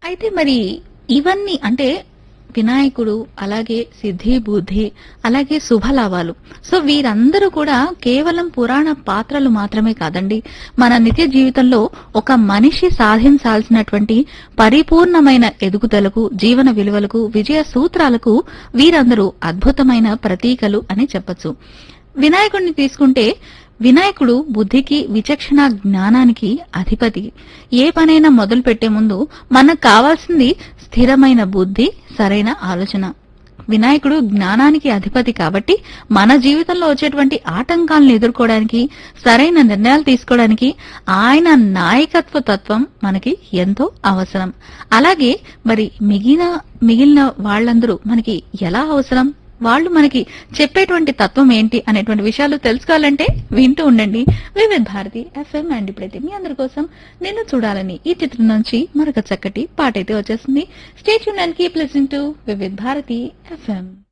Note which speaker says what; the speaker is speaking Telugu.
Speaker 1: అయితే మరి ఇవన్నీ అంటే వినాయకుడు, అలాగే సిద్ధి బుద్ధి, అలాగే శుభలాభాలు. సో వీరందరూ కూడా కేవలం పురాణ పాత్రలు మాత్రమే కాదండి. మన నిత్య జీవితంలో ఒక మనిషి సాధించాల్సినటువంటి పరిపూర్ణమైన ఎదుగుదలకు, జీవన విలువలకు, విజయ సూత్రాలకు వీరందరూ అద్భుతమైన ప్రతీకలు అని చెప్పొచ్చు. వినాయకుడిని తీసుకుంటే వినాయకుడు బుద్ధికి, విచక్షణ జ్ఞానానికి అధిపతి. ఏ పనైనా మొదలు పెట్టే ముందు మనకు కావాల్సింది స్థిరమైన బుద్ధి, సరైన ఆలోచన. వినాయకుడు జ్ఞానానికి అధిపతి కాబట్టి మన జీవితంలో వచ్చేటువంటి ఆటంకాలను ఎదుర్కోవడానికి, సరైన నిర్ణయాలు తీసుకోవడానికి ఆయన నాయకత్వ తత్వం మనకి ఎంతో అవసరం. అలాగే మరి మిగిలిన వాళ్ళందరూ మనకి ఎలా అవసరం, వాళ్ళు మనకి చెప్పేటువంటి తత్వం ఏంటి అనేటువంటి విషయాలు తెలుసుకోవాలంటే వింటూ ఉండండి వివిధ భారతి ఎఫ్ఎం. అండ్ ఇప్పుడైతే మీ అందరి కోసం నిన్ను చూడాలని ఈ చిత్రం నుంచి మరొక చక్కటి పాట అయితే వచ్చేస్తుంది. Stay tuned and keep listening to వివిధ భారతి ఎఫ్ఎం.